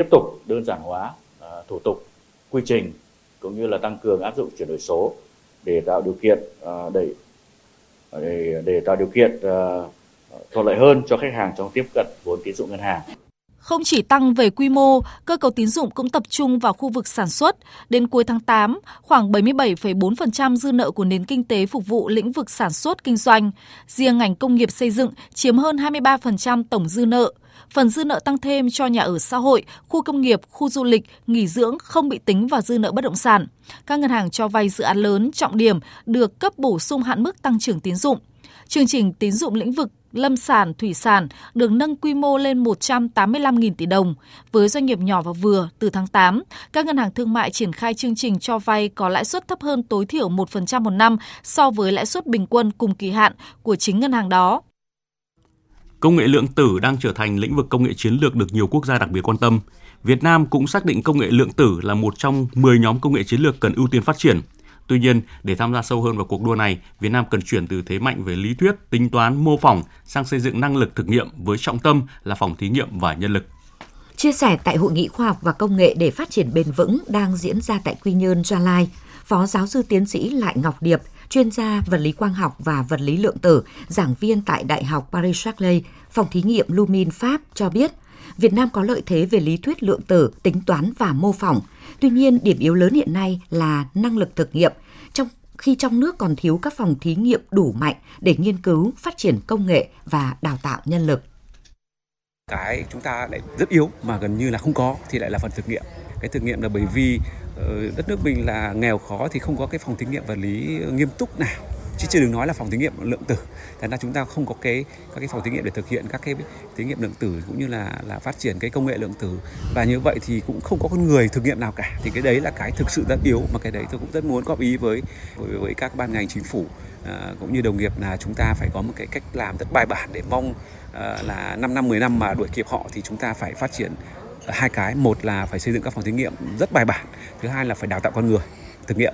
tục đơn giản hóa thủ tục, quy trình cũng như là tăng cường áp dụng chuyển đổi số để tạo điều kiện thuận lợi hơn cho khách hàng trong tiếp cận vốn tín dụng ngân hàng. Không chỉ tăng về quy mô, cơ cấu tín dụng cũng tập trung vào khu vực sản xuất. Đến cuối tháng 8, khoảng 77,4% dư nợ của nền kinh tế phục vụ lĩnh vực sản xuất kinh doanh. Riêng ngành công nghiệp xây dựng chiếm hơn 23% tổng dư nợ. Phần dư nợ tăng thêm cho nhà ở xã hội, khu công nghiệp, khu du lịch, nghỉ dưỡng không bị tính vào dư nợ bất động sản. Các ngân hàng cho vay dự án lớn, trọng điểm được cấp bổ sung hạn mức tăng trưởng tín dụng. Chương trình tín dụng lĩnh vực lâm sản, thủy sản được nâng quy mô lên 185.000 tỷ đồng. Với doanh nghiệp nhỏ và vừa, từ tháng 8, các ngân hàng thương mại triển khai chương trình cho vay có lãi suất thấp hơn tối thiểu 1% một năm so với lãi suất bình quân cùng kỳ hạn của chính ngân hàng đó. Công nghệ lượng tử đang trở thành lĩnh vực công nghệ chiến lược được nhiều quốc gia đặc biệt quan tâm. Việt Nam cũng xác định công nghệ lượng tử là một trong 10 nhóm công nghệ chiến lược cần ưu tiên phát triển. Tuy nhiên, để tham gia sâu hơn vào cuộc đua này, Việt Nam cần chuyển từ thế mạnh về lý thuyết, tính toán, mô phỏng sang xây dựng năng lực thực nghiệm với trọng tâm là phòng thí nghiệm và nhân lực. Chia sẻ tại Hội nghị khoa học và công nghệ để phát triển bền vững đang diễn ra tại Quy Nhơn, Gia Lai, Phó giáo sư tiến sĩ Lại Ngọc Điệp, chuyên gia vật lý quang học và vật lý lượng tử, giảng viên tại Đại học Paris-Saclay, phòng thí nghiệm Lumin Pháp cho biết, Việt Nam có lợi thế về lý thuyết lượng tử, tính toán và mô phỏng. Tuy nhiên, điểm yếu lớn hiện nay là năng lực thực nghiệm, khi trong nước còn thiếu các phòng thí nghiệm đủ mạnh để nghiên cứu, phát triển công nghệ và đào tạo nhân lực. Cái chúng ta lại rất yếu mà gần như là không có thì lại là phần thực nghiệm. Cái thực nghiệm là bởi vì đất nước mình là nghèo khó thì không có cái phòng thí nghiệm vật lý nghiêm túc nào. Chứ chưa đừng nói là phòng thí nghiệm lượng tử. Thành ra chúng ta không có các cái phòng thí nghiệm để thực hiện các cái thí nghiệm lượng tử cũng như là phát triển cái công nghệ lượng tử. Và như vậy thì cũng không có con người thực nghiệm nào cả. Thì cái đấy là cái thực sự rất yếu, mà cái đấy tôi cũng rất muốn góp ý với các ban ngành chính phủ cũng như đồng nghiệp là chúng ta phải có một cái cách làm rất bài bản để mong là 5 năm, 10 năm mà đuổi kịp họ thì chúng ta phải phát triển hai cái. Một là phải xây dựng các phòng thí nghiệm rất bài bản. Thứ hai là phải đào tạo con người thực nghiệm.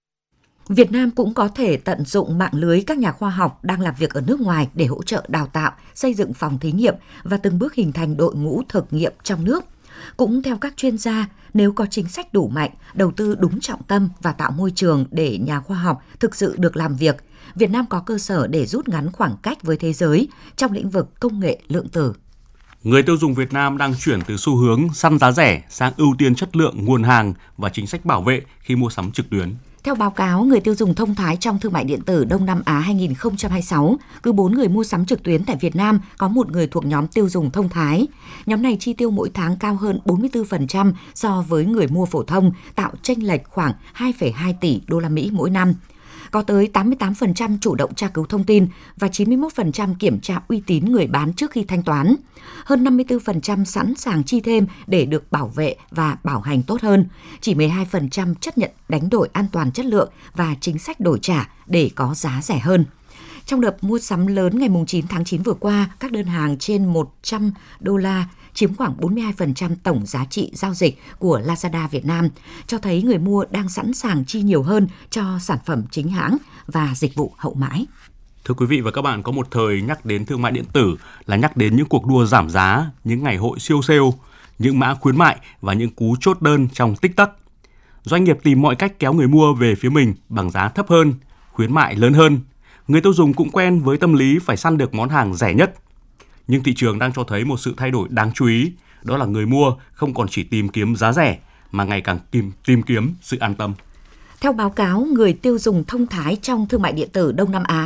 Việt Nam cũng có thể tận dụng mạng lưới các nhà khoa học đang làm việc ở nước ngoài để hỗ trợ đào tạo, xây dựng phòng thí nghiệm và từng bước hình thành đội ngũ thực nghiệm trong nước. Cũng theo các chuyên gia, nếu có chính sách đủ mạnh, đầu tư đúng trọng tâm và tạo môi trường để nhà khoa học thực sự được làm việc, Việt Nam có cơ sở để rút ngắn khoảng cách với thế giới trong lĩnh vực công nghệ lượng tử. Người tiêu dùng Việt Nam đang chuyển từ xu hướng săn giá rẻ sang ưu tiên chất lượng, nguồn hàng và chính sách bảo vệ khi mua sắm trực tuyến. Theo báo cáo người tiêu dùng thông thái trong thương mại điện tử Đông Nam Á 2026, cứ 4 người mua sắm trực tuyến tại Việt Nam có 1 người thuộc nhóm tiêu dùng thông thái. Nhóm này chi tiêu mỗi tháng cao hơn 44% so với người mua phổ thông, tạo chênh lệch khoảng 2,2 tỷ đô la Mỹ mỗi năm. Có tới 88% chủ động tra cứu thông tin và 91% kiểm tra uy tín người bán trước khi thanh toán. Hơn 54% sẵn sàng chi thêm để được bảo vệ và bảo hành tốt hơn. Chỉ 12% chấp nhận đánh đổi an toàn chất lượng và chính sách đổi trả để có giá rẻ hơn. Trong đợt mua sắm lớn ngày 9 tháng 9 vừa qua, các đơn hàng trên 100 đô la chiếm khoảng 42% tổng giá trị giao dịch của Lazada Việt Nam, cho thấy người mua đang sẵn sàng chi nhiều hơn cho sản phẩm chính hãng và dịch vụ hậu mãi. Thưa quý vị và các bạn, có một thời nhắc đến thương mại điện tử là nhắc đến những cuộc đua giảm giá, những ngày hội siêu sale, những mã khuyến mại và những cú chốt đơn trong tích tắc. Doanh nghiệp tìm mọi cách kéo người mua về phía mình bằng giá thấp hơn, khuyến mại lớn hơn. Người tiêu dùng cũng quen với tâm lý phải săn được món hàng rẻ nhất. Nhưng thị trường đang cho thấy một sự thay đổi đáng chú ý, đó là người mua không còn chỉ tìm kiếm giá rẻ mà ngày càng tìm kiếm sự an tâm. Theo báo cáo người tiêu dùng thông thái trong thương mại điện tử Đông Nam Á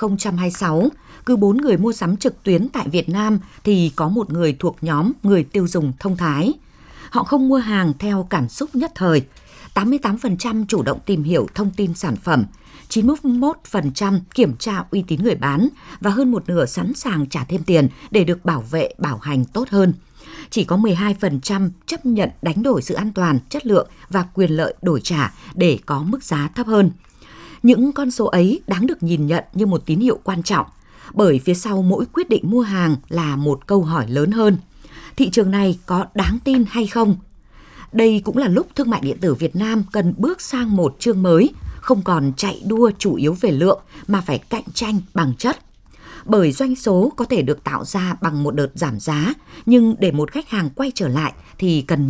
2026, cứ 4 người mua sắm trực tuyến tại Việt Nam thì có 1 người thuộc nhóm người tiêu dùng thông thái. Họ không mua hàng theo cảm xúc nhất thời. 88% chủ động tìm hiểu thông tin sản phẩm, 91% kiểm tra uy tín người bán và hơn một nửa sẵn sàng trả thêm tiền để được bảo vệ, bảo hành tốt hơn. Chỉ có 12% chấp nhận đánh đổi sự an toàn, chất lượng và quyền lợi đổi trả để có mức giá thấp hơn. Những con số ấy đáng được nhìn nhận như một tín hiệu quan trọng, bởi phía sau mỗi quyết định mua hàng là một câu hỏi lớn hơn. Thị trường này có đáng tin hay không? Đây cũng là lúc thương mại điện tử Việt Nam cần bước sang một chương mới, không còn chạy đua chủ yếu về lượng mà phải cạnh tranh bằng chất. Bởi doanh số có thể được tạo ra bằng một đợt giảm giá, nhưng để một khách hàng quay trở lại thì cần